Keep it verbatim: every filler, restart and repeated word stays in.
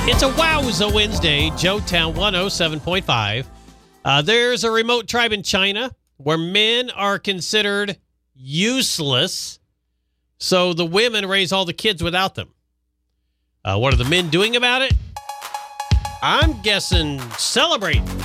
It's a Wowza Wednesday, Joetown one oh seven point five. Uh, there's a remote tribe in China where men are considered useless, so the women raise all the kids without them. Uh, what are the men doing about it? I'm guessing celebrating.